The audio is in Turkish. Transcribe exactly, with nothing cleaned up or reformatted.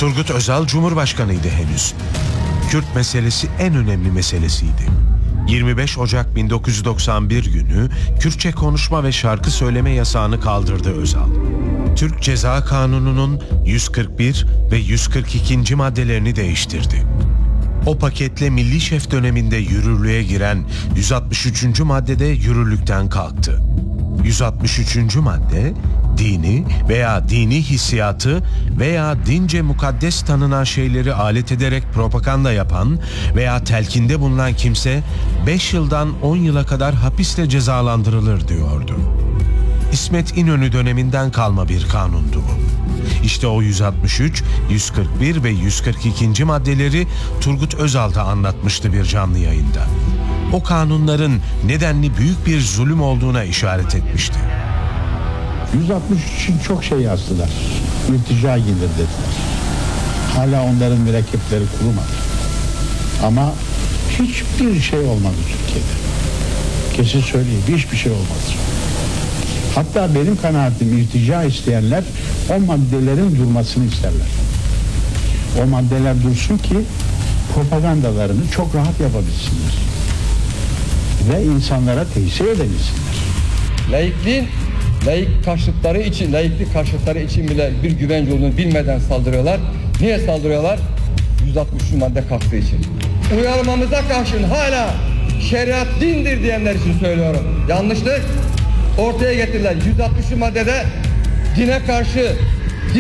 Turgut Özal Cumhurbaşkanıydı henüz. Kürt meselesi en önemli meselesiydi. yirmi beş Ocak bin dokuz yüz doksan bir günü Kürtçe konuşma ve şarkı söyleme yasağını kaldırdı Özal. Türk Ceza Kanunu'nun yüz kırk bir ve yüz kırk ikinci maddelerini değiştirdi. O paketle Milli Şef döneminde yürürlüğe giren yüz altmış üçüncü maddede yürürlükten kalktı. yüz altmış üçüncü madde, dini veya dini hissiyatı veya dince mukaddes tanınan şeyleri alet ederek propaganda yapan veya telkinde bulunan kimse beş yıldan on yıla kadar hapisle cezalandırılır diyordu. İsmet İnönü döneminden kalma bir kanundu bu. İşte o yüz altmış üç, yüz kırk bir ve yüz kırk ikinci maddeleri Turgut Özal da anlatmıştı bir canlı yayında. O kanunların nedenli büyük bir zulüm olduğuna işaret etmişti. yüz altmış üç için çok şey yazdılar. İrtica gelir dediler. Hala onların mürekkepleri kurumadı. Ama hiçbir şey olmadı Türkiye'de. Kesin söyleyeyim, hiçbir şey olmadı. Hatta benim kanaatim, irtica isteyenler o maddelerin durmasını isterler. O maddeler dursun ki propagandalarını çok rahat yapabilsinler. Ve insanlara tesir edebilsinler. Laikliğin laik karşıtları için, laiklik karşıtları için bile bir güvence olduğunu bilmeden saldırıyorlar. Niye saldırıyorlar? yüz altmış üç madde kalktığı için. Uyarmamıza karşın hala şeriat dindir diyenler için söylüyorum. Yanlışlık ortaya getirirler. yüz altmış üç maddede dine karşı